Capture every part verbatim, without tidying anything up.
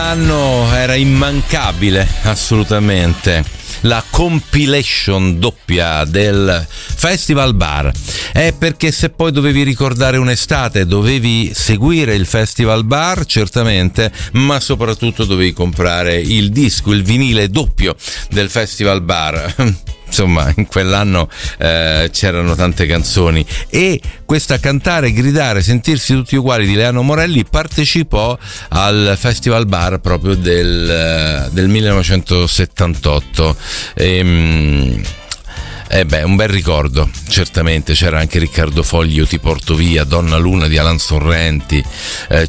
Anno era immancabile, assolutamente, la compilation doppia del Festival Bar. È perché se poi dovevi ricordare un'estate, dovevi seguire il Festival Bar, certamente, ma soprattutto dovevi comprare il disco, il vinile doppio del Festival Bar. Insomma, in quell'anno eh, c'erano tante canzoni e questa Cantare, Gridare, Sentirsi Tutti Uguali di Leano Morelli partecipò al Festival Bar proprio del, del millenovecentosettantotto. E, Eh beh, un bel ricordo, certamente. C'era anche Riccardo Fogli, Io ti porto via, Donna Luna di Alan Sorrenti, eh,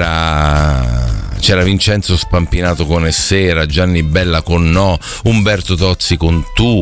c'era c'era Vincenzo Spampinato con Essera, Gianni Bella con No, Umberto Tozzi con Tu,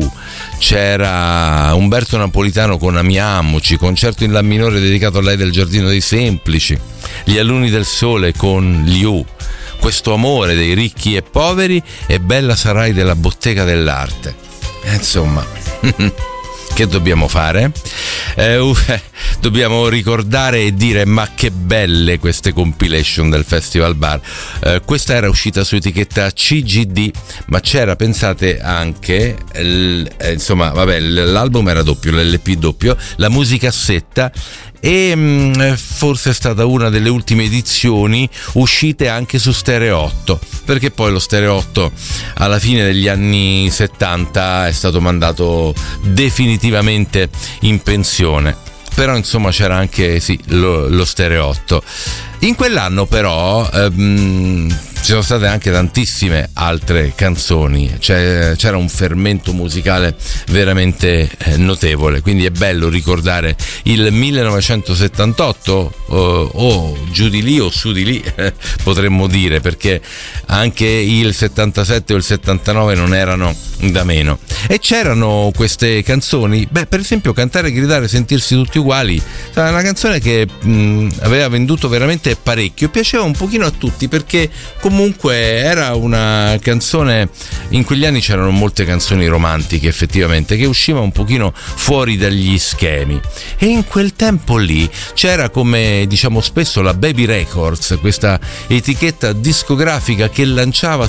c'era Umberto Napolitano con Amiamoci, Concerto in La minore dedicato a lei del Giardino dei Semplici, Gli Alunni del Sole con Liu, Questo amore dei ricchi e poveri e Bella sarai della Bottega dell'Arte. Eh, insomma, che dobbiamo fare? Eh, uh, dobbiamo ricordare e dire ma che belle queste compilation del Festival Bar. Eh, questa era uscita su etichetta C G D, ma c'era, pensate, anche l, eh, insomma, vabbè, l'album era doppio, l'L P doppio, la musicassetta, e mh, forse è stata una delle ultime edizioni uscite anche su Stereo otto, perché poi lo Stereo otto alla fine degli anni settanta è stato mandato definitivamente in pensione. Però insomma c'era anche sì lo, lo Stereo otto. In quell'anno però ehm, ci sono state anche tantissime altre canzoni, cioè, c'era un fermento musicale veramente eh, notevole, quindi è bello ricordare il millenovecentosettantotto o, o giù di lì o su di lì, eh, potremmo dire, perché anche il settantasette o il settantanove non erano da meno. E c'erano queste canzoni, beh, per esempio Cantare, Gridare, Sentirsi Tutti Uguali, è una canzone che mh, aveva venduto veramente parecchio, piaceva un pochino a tutti perché comunque era una canzone, in quegli anni c'erano molte canzoni romantiche effettivamente che uscivano un pochino fuori dagli schemi, e in quel tempo lì c'era, come diciamo spesso, la Baby Records, questa etichetta discografica che lanciava